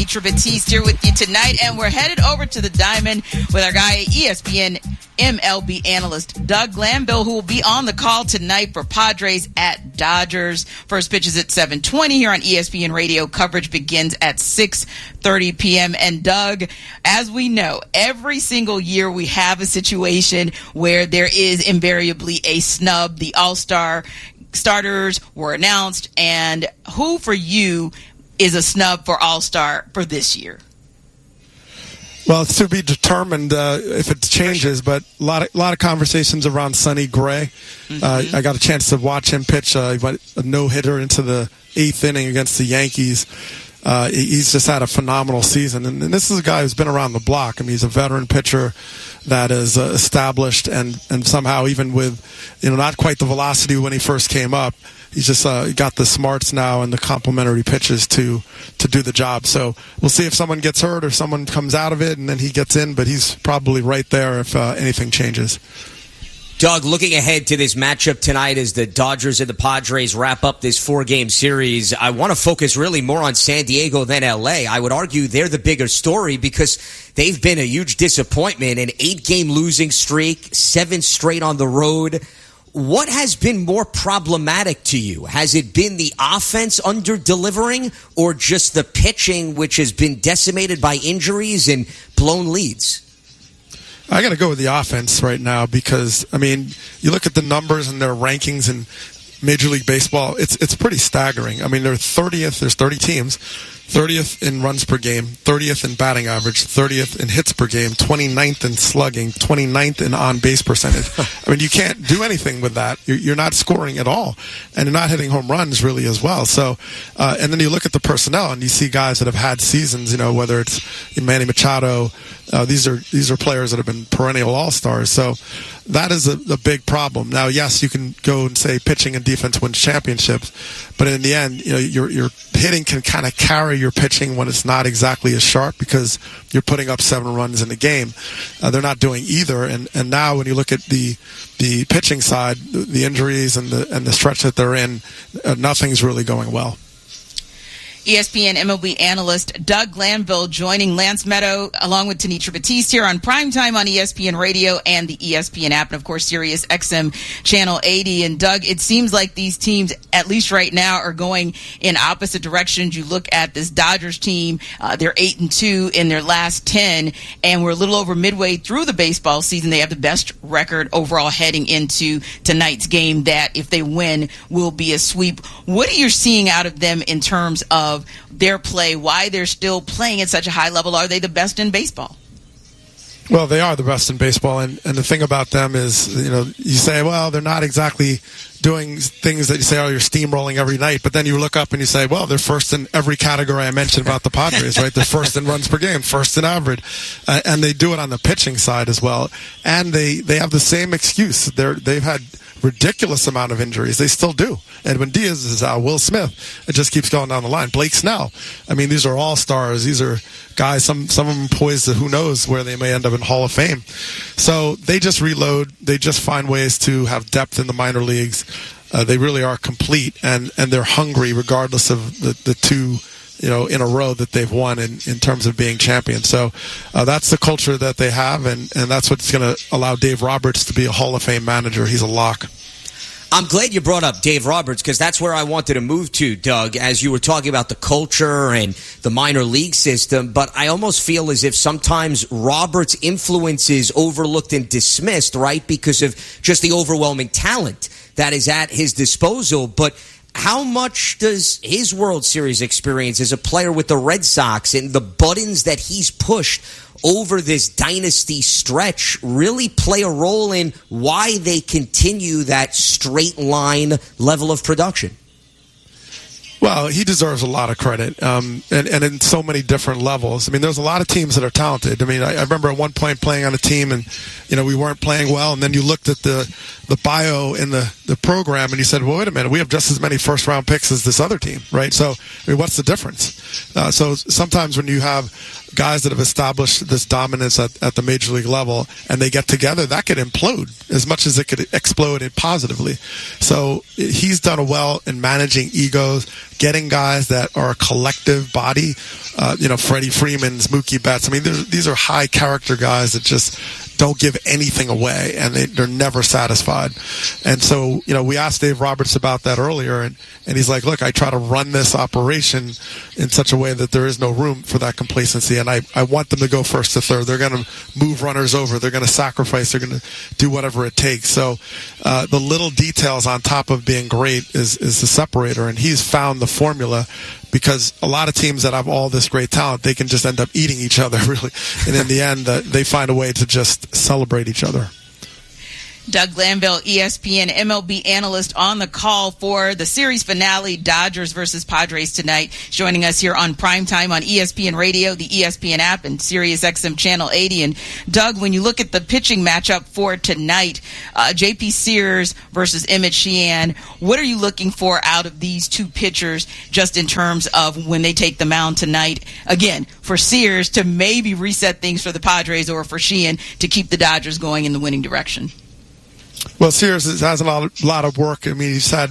Tanitra Batiste here with you tonight, and we're headed over to the Diamond with our guy, ESPN MLB analyst Doug Glanville, who will be on the call tonight for Padres at Dodgers. First pitch is at 7:20 here on ESPN Radio. Coverage begins at 6:30 p.m. And Doug, as we know, every single year we have a situation where there is invariably a snub. The All-Star starters were announced, and who for you is a snub for All-Star for this year? Well, it's to be determined if it changes, but a lot of conversations around Sonny Gray. I got a chance to watch him pitch. He went a no-hitter into the 8th inning against the Yankees. He's just had a phenomenal season, and this is a guy who's been around the block. I mean, he's a veteran pitcher that is established, and somehow even with not quite the velocity when he first came up, he's just got the smarts now and the complementary pitches to do the job. So we'll see if someone gets hurt or someone comes out of it and then he gets in, but he's probably right there if anything changes. Doug, looking ahead to this matchup tonight as the Dodgers and the Padres wrap up this 4-game series, I want to focus really more on San Diego than L.A. I would argue they're the bigger story because they've been a huge disappointment, an 8-game losing streak, 7 straight on the road. What has been more problematic to you? Has it been the offense under-delivering or just the pitching, which has been decimated by injuries and blown leads? I got to go with the offense right now because, I mean, you look at the numbers and their rankings in Major League Baseball, it's pretty staggering. I mean, they're 30th, there's 30 teams, 30th in runs per game, 30th in batting average, 30th in hits per game, 29th in slugging, 29th in on-base percentage. I mean, you can't do anything with that. You're not scoring at all, and you're not hitting home runs really as well. So, and then you look at the personnel, and you see guys that have had seasons, whether it's Manny Machado. These are players that have been perennial all-stars. So that is a big problem. Now, yes, you can go and say pitching and defense wins championships, but in the end, your hitting can kind of carry your pitching when it's not exactly as sharp because you're putting up 7 runs in the game. They're not doing either. And now when you look at the pitching side, the injuries and the stretch that they're in, nothing's really going well. ESPN MLB analyst Doug Glanville joining Lance Meadow along with Tanitra Batiste here on Primetime on ESPN Radio and the ESPN app, and of course Sirius XM Channel 80. And Doug, it seems like these teams, at least right now, are going in opposite directions. You look at this Dodgers team, they're 8-2 in their last 10, and we're a little over midway through the baseball season. They have the best record overall heading into tonight's game that, if they win, will be a sweep. What are you seeing out of them in terms of their play, why they're still playing at such a high level? Are they the best in baseball? Well, they are the best in baseball, and the thing about them is, you say, well, they're not exactly doing things that you say, oh, you're steamrolling every night, but then you look up and you say, well, they're first in every category I mentioned about the Padres, right? They're first in runs per game, first in average, and they do it on the pitching side as well, and they have the same excuse. They've had ridiculous amount of injuries. They still do. Edwin Diaz is out. Will Smith. It just keeps going down the line. Blake Snell. I mean, these are all stars. These are guys, some of them poised to who knows where they may end up in Hall of Fame. So they just reload. They just find ways to have depth in the minor leagues. They really are complete, and they're hungry regardless of the 2 in a row that they've won in terms of being champions. So that's the culture that they have, and that's what's going to allow Dave Roberts to be a Hall of Fame manager. He's a lock. I'm glad you brought up Dave Roberts because that's where I wanted to move to, Doug, as you were talking about the culture and the minor league system. But I almost feel as if sometimes Roberts' influence is overlooked and dismissed, right, because of just the overwhelming talent that is at his disposal. But how much does his World Series experience as a player with the Red Sox and the buttons that he's pushed over this dynasty stretch really play a role in why they continue that straight line level of production? Well, he deserves a lot of credit, and in so many different levels. I mean, there's a lot of teams that are talented. I mean, I remember at one point playing on a team, and we weren't playing well, and then you looked at the bio in the program, and you said, well, wait a minute, we have just as many first-round picks as this other team, right? So, I mean, what's the difference? So sometimes when you have guys that have established this dominance at the major league level and they get together, that could implode as much as it could explode positively. So he's done well in managing egos, getting guys that are a collective body, Freddie Freeman's, Mookie Betts. I mean, these are high character guys that just don't give anything away, and they're never satisfied. And so, we asked Dave Roberts about that earlier, and he's like, look, I try to run this operation in such a way that there is no room for that complacency, and I want them to go first to third. They're going to move runners over. They're going to sacrifice. They're going to do whatever it takes. So the little details on top of being great is the separator, and he's found the formula, because a lot of teams that have all this great talent, they can just end up eating each other, really. And in the end, they find a way to just celebrate each other. Doug Glanville, ESPN MLB analyst, on the call for the series finale, Dodgers versus Padres tonight, joining us here on Primetime on ESPN Radio, the ESPN app, and Sirius XM Channel 80. And Doug, when you look at the pitching matchup for tonight, J.P. Sears versus Emmett Sheehan, what are you looking for out of these two pitchers just in terms of when they take the mound tonight? Again, for Sears to maybe reset things for the Padres, or for Sheehan to keep the Dodgers going in the winning direction? Well, Sears has a lot of work. I mean, he's had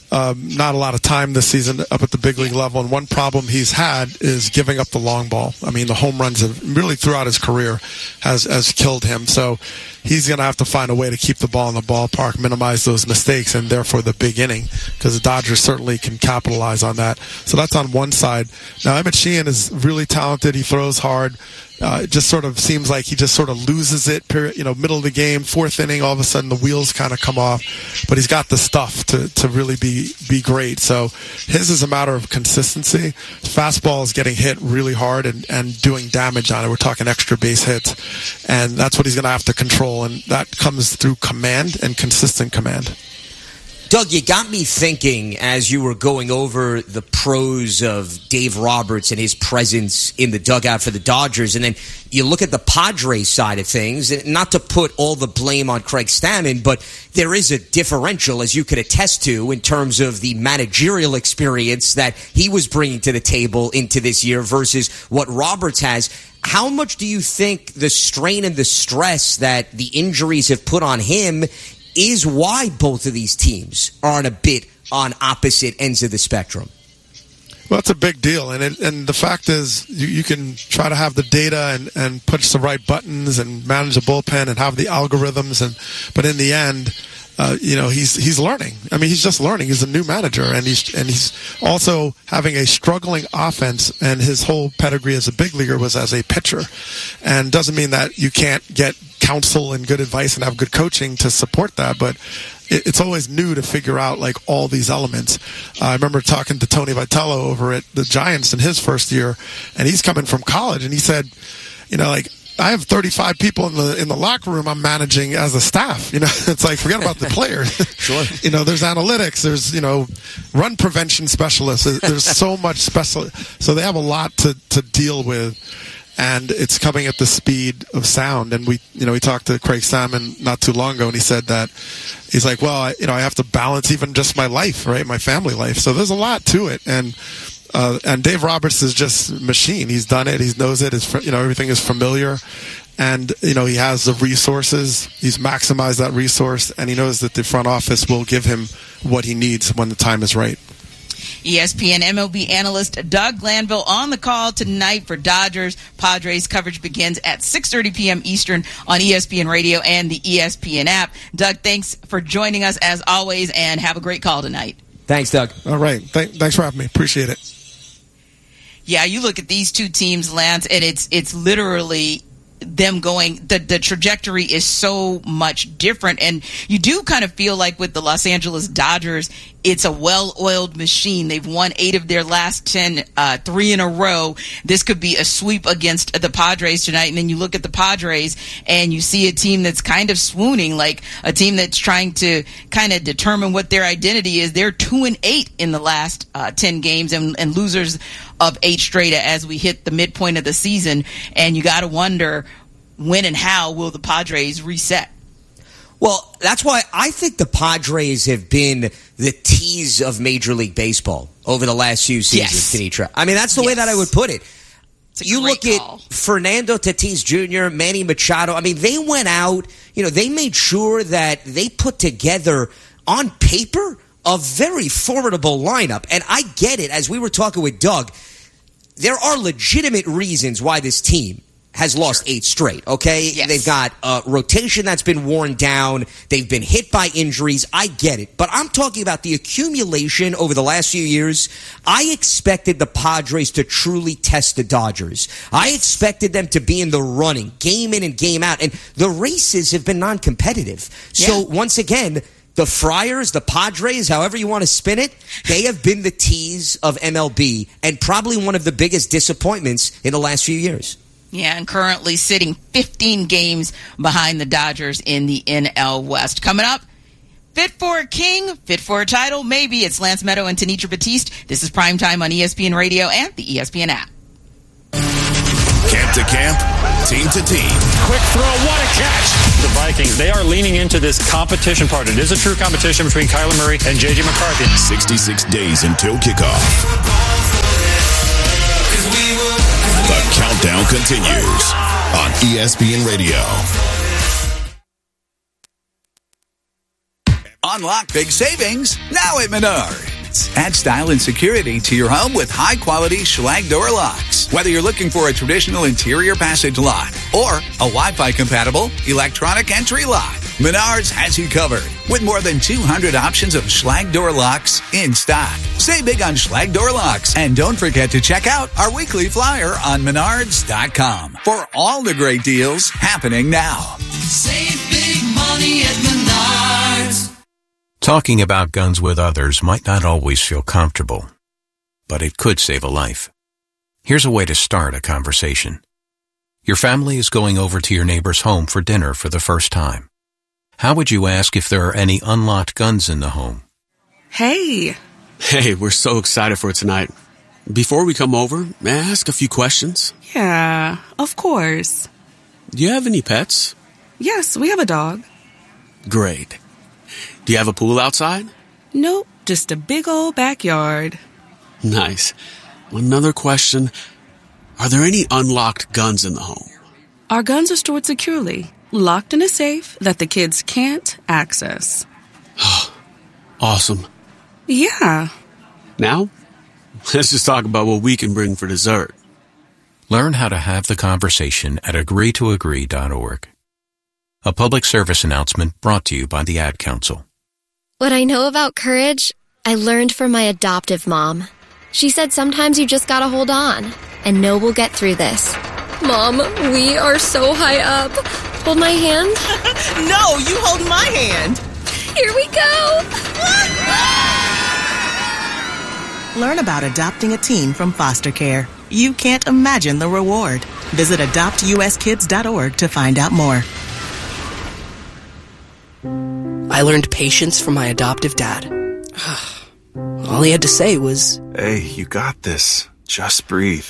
not a lot of time this season up at the big league level, and one problem he's had is giving up the long ball. I mean, the home runs have really throughout his career has killed him. So he's going to have to find a way to keep the ball in the ballpark, minimize those mistakes, and therefore the big inning, because the Dodgers certainly can capitalize on that. So that's on one side. Now, Emmett Sheehan is really talented. He throws hard. It just sort of seems like he just sort of loses it, middle of the game, fourth inning, all of a sudden the wheels kind of come off. But he's got the stuff to really be great. So his is a matter of consistency. Fastball is getting hit really hard and doing damage on it. We're talking extra base hits. And that's what he's going to have to control. And that comes through command and consistent command. Doug, you got me thinking as you were going over the pros of Dave Roberts and his presence in the dugout for the Dodgers, and then you look at the Padres side of things, and not to put all the blame on Craig Stammen, but there is a differential, as you could attest to, in terms of the managerial experience that he was bringing to the table into this year versus what Roberts has. How much do you think the strain and the stress that the injuries have put on him is why both of these teams are a bit on opposite ends of the spectrum? Well, it's a big deal, and the fact is, you can try to have the data and push the right buttons and manage the bullpen and have the algorithms, but in the end, he's learning. I mean, he's just learning. He's a new manager, and he's also having a struggling offense. And his whole pedigree as a big leaguer was as a pitcher, and doesn't mean that you can't get counsel and good advice and have good coaching to support that, but it's always new to figure out like all these elements. I remember talking to Tony Vitello over at the Giants in his first year, and he's coming from college, and he said, I have 35 people in the locker room I'm managing as a staff. It's like, forget about the players. Sure. There's analytics, there's, run prevention specialists. There's so much so they have a lot to deal with. And it's coming at the speed of sound. And we talked to Craig Stammen not too long ago, and he said that he's like, well, I have to balance even just my life, right? My family life. So there's a lot to it. And Dave Roberts is just a machine. He's done it. He knows it. Everything is familiar. And, he has the resources. He's maximized that resource. And he knows that the front office will give him what he needs when the time is right. ESPN MLB analyst Doug Glanville on the call tonight for Dodgers Padres. Coverage begins at 6:30 p.m. Eastern on ESPN Radio and the ESPN app. Doug, thanks for joining us as always, and have a great call tonight. Thanks, Doug. All right. Thanks for having me. Appreciate it. Yeah, you look at these two teams, Lance, and it's literally them going, the trajectory is so much different. And you do kind of feel like with the Los Angeles Dodgers, it's a well-oiled machine. They've won 8 of their last 10, 3 in a row. This could be a sweep against the Padres tonight. And then you look at the Padres and you see a team that's kind of swooning, like a team that's trying to kind of determine what their identity is. They're 2-8 in the last 10 games and losers of 8 straight as we hit the midpoint of the season. And you got to wonder, when and how will the Padres reset? Well, that's why I think the Padres have been the tease of Major League Baseball over the last few seasons, Kenitra. I mean, that's the way that I would put it. You look at Fernando Tatis Jr., Manny Machado. I mean, they went out, they made sure that they put together on paper a very formidable lineup. And I get it. As we were talking with Doug, there are legitimate reasons why this team has lost 8 straight, okay? Yes. They've got a rotation that's been worn down. They've been hit by injuries. I get it. But I'm talking about the accumulation over the last few years. I expected the Padres to truly test the Dodgers. I expected them to be in the running, game in and game out. And the races have been non-competitive. So once again, the Friars, the Padres, however you want to spin it, they have been the tease of MLB and probably one of the biggest disappointments in the last few years. Yeah, and currently sitting 15 games behind the Dodgers in the NL West. Coming up, fit for a king, fit for a title, maybe. It's Lance Meadow and Tanitra Batiste. This is Primetime on ESPN Radio and the ESPN app. Camp to camp, team to team. Quick throw, what a catch! The Vikings, they are leaning into this competition part. It is a true competition between Kyler Murray and J.J. McCarthy. 66 days until kickoff. The countdown continues on ESPN Radio. Unlock big savings now at Menards. Add style and security to your home with high-quality Schlage door locks. Whether you're looking for a traditional interior passage lock or a Wi-Fi compatible electronic entry lock, Menards has you covered with more than 200 options of Schlage door locks in stock. Save big on Schlage door locks, and don't forget to check out our weekly flyer on Menards.com for all the great deals happening now. Save big money at Menards. Talking about guns with others might not always feel comfortable, but it could save a life. Here's a way to start a conversation. Your family is going over to your neighbor's home for dinner for the first time. How would you ask if there are any unlocked guns in the home? Hey, we're so excited for tonight. Before we come over, may I ask a few questions? Yeah, of course. Do you have any pets? Yes, we have a dog. Great. Do you have a pool outside? Nope, just a big old backyard. Nice. Another question. Are there any unlocked guns in the home? Our guns are stored securely, locked in a safe that the kids can't access. Awesome. Yeah. Now, let's just talk about what we can bring for dessert. Learn how to have the conversation at agreetoagree.org. A public service announcement brought to you by the Ad Council. What I know about courage, I learned from my adoptive mom. She said sometimes you just gotta hold on and know we'll get through this. Mom, we are so high up. Hold my hand. No, you hold my hand. Here we go. Learn about adopting a teen from foster care. You can't imagine the reward. Visit adoptuskids.org to find out more. I learned patience from my adoptive dad. All he had to say was, "Hey, you got this. Just breathe."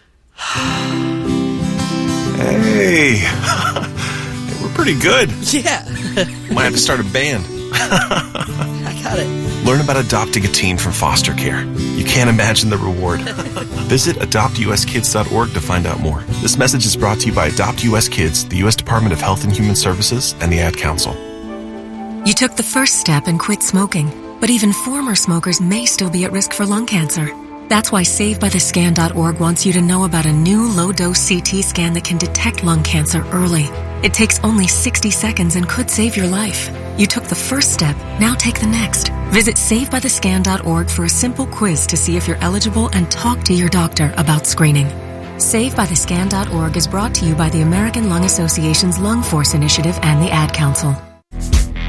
Hey, we're pretty good. Yeah. Might have to start a band. I got it. Learn about adopting a teen from foster care. You can't imagine the reward. Visit adoptuskids.org to find out more. This message is brought to you by Adopt US Kids, the U.S. Department of Health and Human Services, and the Ad Council. You took the first step and quit smoking, but even former smokers may still be at risk for lung cancer. That's why SaveByTheScan.org wants you to know about a new low-dose CT scan that can detect lung cancer early. It takes only 60 seconds and could save your life. You took the first step, now take the next. Visit SaveByTheScan.org for a simple quiz to see if you're eligible and talk to your doctor about screening. SaveByTheScan.org is brought to you by the American Lung Association's Lung Force Initiative and the Ad Council.